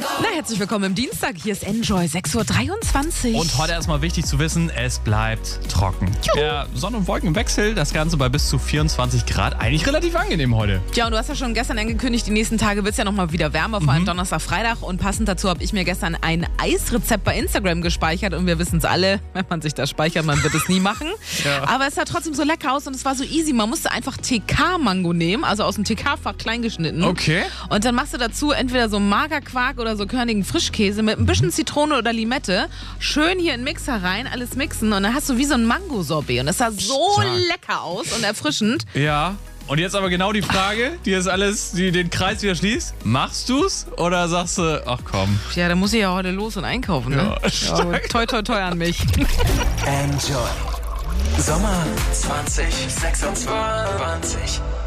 Na, herzlich willkommen im Dienstag. Hier ist Enjoy, 6.23 Uhr. Und heute erstmal wichtig zu wissen, es bleibt trocken. Der Sonne- und Wolkenwechsel, das Ganze bei bis zu 24 Grad. Eigentlich relativ angenehm heute. Ja, und du hast ja schon gestern angekündigt, die nächsten Tage wird es ja nochmal wieder wärmer, vor allem Donnerstag, Freitag. Und passend dazu habe ich mir gestern ein Eisrezept bei Instagram gespeichert. Und wir wissen es alle, wenn man sich das speichert, man wird es nie machen. Ja. Aber es sah trotzdem so lecker aus und es war so easy. Man musste einfach TK-Mango nehmen, also aus dem TK-Fach klein geschnitten. Okay. Und dann machst du dazu entweder so Magerquark oder so körnigen Frischkäse mit ein bisschen Zitrone oder Limette. Schön hier in den Mixer rein, alles mixen und dann hast du wie so ein Mango-Sorbet. Und es sah so Stark. lecker aus und erfrischend. Ja. Und jetzt aber genau die Frage, die jetzt alles, die den Kreis wieder schließt. Machst du's oder sagst du, ach komm. Ja, da muss ich ja heute los und einkaufen, ne? Ja, toi, toi, toi an mich. Enjoy. Sommer 2026.